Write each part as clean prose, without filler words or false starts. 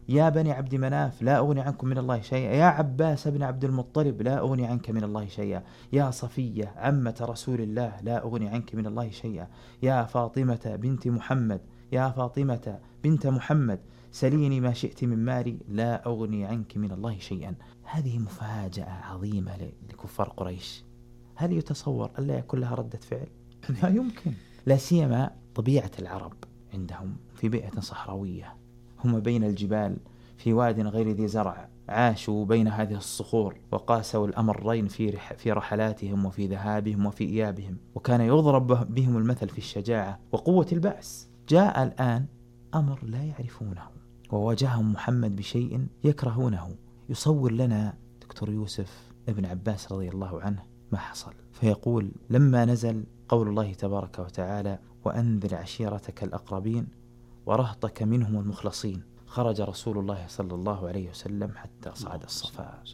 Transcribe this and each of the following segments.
يا بني عبد مناف لا أغني عنكم من الله شيئا، يا عباس بن عبد المطلب لا أغني عنك من الله شيئا، يا صفية عمة رسول الله لا أغني عنك من الله شيئا، يا فاطمة بنت محمد، يا فاطمة بنت محمد سليني ما شئت من مالي لا أغني عنك من الله شيئا. هذه مفاجأة عظيمة لكفار قريش. هل يتصور ألا يكون لها ردة فعل؟ لا يمكن، لا سيما طبيعة العرب عندهم في بيئة صحراوية، هم بين الجبال في واد غير ذي زرع، عاشوا بين هذه الصخور وقاسوا الأمرين في رحلاتهم وفي ذهابهم وفي إيابهم، وكان يضرب بهم المثل في الشجاعة وقوة البأس. جاء الآن أمر لا يعرفونه، وواجههم محمد بشيء يكرهونه. يصور لنا دكتور يوسف ابن عباس رضي الله عنه ما حصل، فيقول: لما نزل قول الله تبارك وتعالى: وأنذر عشيرتك الأقربين ورهطك منهم المخلصين، خرج رسول الله صلى الله عليه وسلم حتى صعد الصفا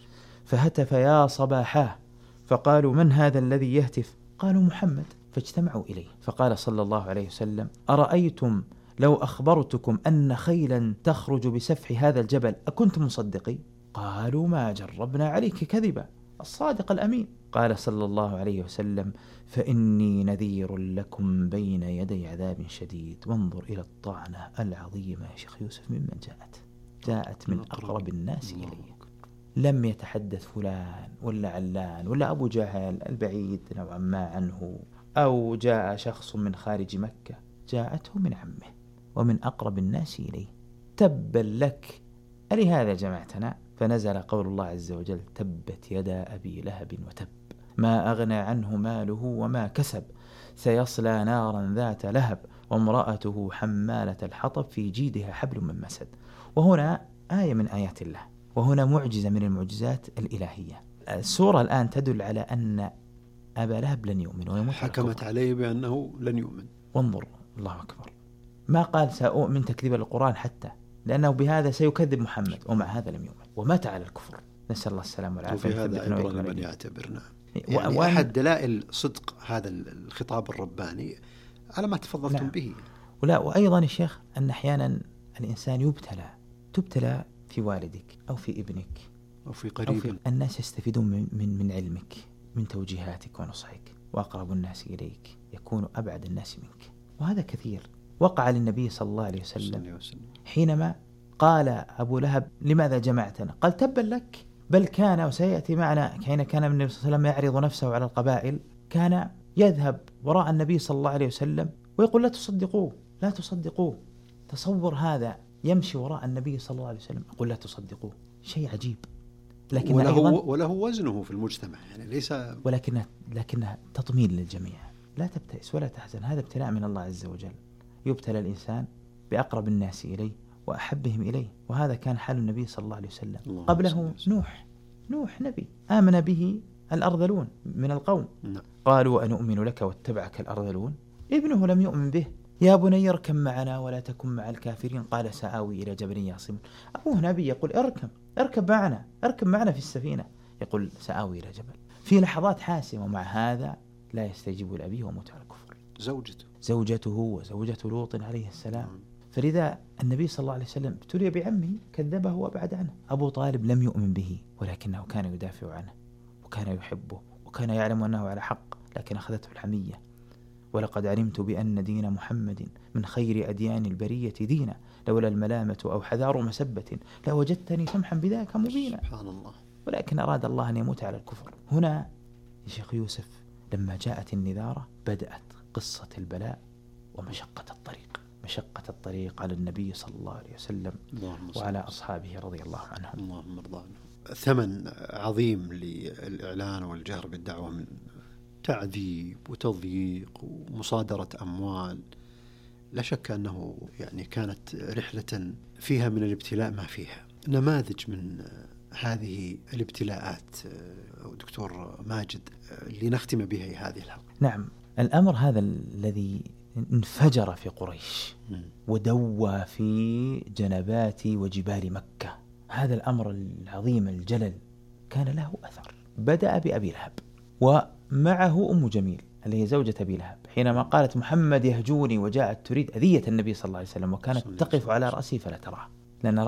فهتف: يا صباحاه، فقالوا: من هذا الذي يهتف؟ قالوا: محمد. فاجتمعوا إليه، فقال صلى الله عليه وسلم: أرأيتم لو أخبرتكم أن خيلا تخرج بسفح هذا الجبل أكنتم مصدقي؟ قالوا: ما جربنا عليك كذبا، الصادق الأمين. قال صلى الله عليه وسلم: فإني نذير لكم بين يدي عذاب شديد. وانظر إلى الطعنة العظيمة يا شيخ يوسف ممن جاءت من أقرب الناس إليه. لم يتحدث فلان ولا علان ولا أبو جهل البعيد نوعا ما عنه، أو جاء شخص من خارج مكة، جاءته من عمه ومن أقرب الناس إليه. تبا لك ألهذا جمعتنا؟ فنزل قول الله عز وجل: تبت يدا أبي لهب وتب، ما أغنى عنه ماله وما كسب، سيصلى نارا ذات لهب، وامرأته حمالة الحطب في جيدها حبل من مسد. وهنا آية من آيات الله، وهنا معجزة من المعجزات الإلهية. السورة الآن تدل على أن أبا لهب لن يؤمن ويموت، حكمت عليه بأنه لن يؤمن. وانظر، الله أكبر، ما قال سأؤمن تكذيب القرآن حتى، لأنه بهذا سيكذب محمد، ومع هذا لم يؤمن ومات على الكفر، نسأل الله السلام والعافية. وفي هذا أيضا من يعتبرنا يعني أحد دلائل صدق هذا الخطاب الرباني على ما تفضلتم به. وأيضا الشيخ أن أحيانا الإنسان تبتلى في والدك أو في ابنك أو في قريب. الناس يستفيدون من علمك، من توجيهاتك ونصحك، وأقرب الناس إليك يكون أبعد الناس منك، وهذا كثير. وقع للنبي صلى الله عليه وسلم حينما قال أبو لهب: لماذا جمعتنا؟ قال: تبا لك. بل كان، وسيأتي معنا، حين كان النبي صلى الله عليه وسلم يعرض نفسه على القبائل، كان يذهب وراء النبي صلى الله عليه وسلم ويقول: لا تصدقوه، لا تصدقوه. تصور هذا، يمشي وراء النبي صلى الله عليه وسلم يقول: لا تصدقوه، شيء عجيب. لكن وله وزنه في المجتمع، يعني ليس، لكنها تطمين للجميع. لا تبتئس ولا تحزن، هذا ابتلاء من الله عز وجل. يبتلى الإنسان بأقرب الناس إليه وأحبهم إليه، وهذا كان حال النبي صلى الله عليه وسلم. قبله نوح نبي آمن به الأرذلون من القوم، قالوا: أنؤمن لك واتبعك الأرذلون. ابنه لم يؤمن به: يا بني اركب معنا ولا تكن مع الكافرين، قال: سآوي إلى جبل يعصمون. أبوه نبي يقول: اركب معنا في السفينة، يقول: سآوي إلى جبل. في لحظات حاسمة، ومع هذا لا يستجيب لأبيه وموت على الكفر. زوجته وزوجة لوط عليه السلام. فلذا النبي صلى الله عليه وسلم ابتلي بعمه، كذبه وأبعد عنه. أبو طالب لم يؤمن به، ولكنه كان يدافع عنه وكان يحبه وكان يعلم أنه على حق، لكن أخذته الحمية. ولقد علمت بأن دين محمد من خير أديان البرية دينا، لولا الملامة أو حذار مسبة لوجدتني سمحا بذاك مبينا. سبحان الله. ولكن أراد الله أن يموت على الكفر. هنا يا شيخ يوسف لما جاءت النذارة بدأت قصة البلاء ومشقة الطريق على النبي صلى الله عليه وسلم وعلى أصحابه رضي الله عنهم. اللهم ارضى عنهم. ثمن عظيم للإعلان والجهر بالدعوة من تعذيب وتضييق ومصادرة أموال. لا شك أنه يعني كانت رحلة فيها من الابتلاء ما فيها. نماذج من هذه الابتلاءات دكتور ماجد لنختم بها هذه الحلقة. نعم، الأمر هذا الذي انفجر في قريش ودوى في جنبات وجبال مكة، هذا الأمر العظيم الجلل كان له أثر. بدأ بأبي لهب، ومعه أم جميل اللي هي زوجة أبي لهب، حينما قالت: محمد يهجوني، وجاءت تريد أذية النبي صلى الله عليه وسلم، وكانت تقف على رأسه فلا تراه، لأن